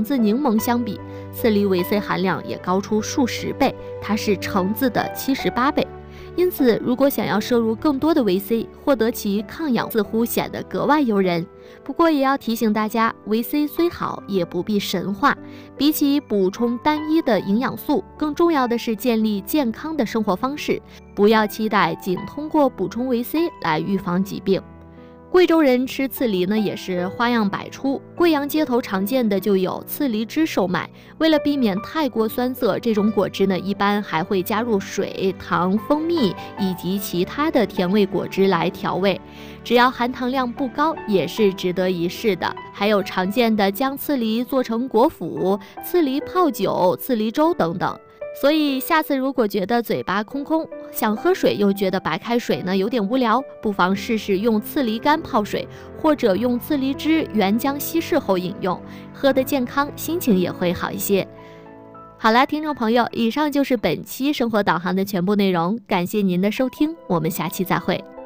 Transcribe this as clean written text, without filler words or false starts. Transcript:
子柠檬相比，刺梨维 C 含量也高出数十倍，它是橙子的78倍。因此，如果想要摄入更多的维 C， 获得其抗氧似乎显得格外诱人。不过也要提醒大家，维 C 虽好，也不必神话。比起补充单一的营养素，更重要的是建立健康的生活方式，不要期待仅通过补充维 C 来预防疾病。贵州人吃刺梨呢，也是花样百出。贵阳街头常见的就有刺梨汁售卖。为了避免太过酸涩，这种果汁呢，一般还会加入水、糖、蜂蜜以及其他的甜味果汁来调味。只要含糖量不高，也是值得一试的。还有常见的将刺梨做成果脯、刺梨泡酒、刺梨粥等等。所以下次如果觉得嘴巴空空，想喝水又觉得白开水呢有点无聊，不妨试试用刺梨干泡水，或者用刺梨汁原浆稀释后饮用，喝得健康，心情也会好一些。好了，听众朋友，以上就是本期生活导航的全部内容，感谢您的收听，我们下期再会。